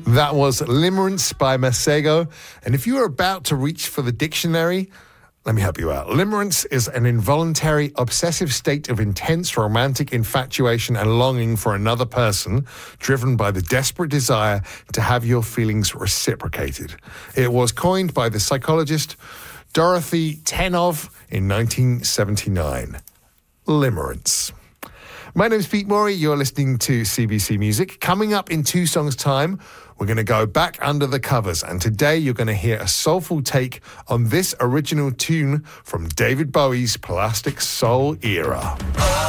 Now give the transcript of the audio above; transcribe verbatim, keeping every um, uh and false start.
That was Limerence by Masego. And if you are about to reach for the dictionary, let me help you out. Limerence is an involuntary, obsessive state of intense romantic infatuation and longing for another person, driven by the desperate desire to have your feelings reciprocated. It was coined by the psychologist Dorothy Tenov in nineteen seventy-nine. Limerence. My name's Pete Morey. You're listening to C B C Music. Coming up in two songs' time, we're going to go back under the covers. And today you're going to hear a soulful take on this original tune from David Bowie's Plastic Soul era.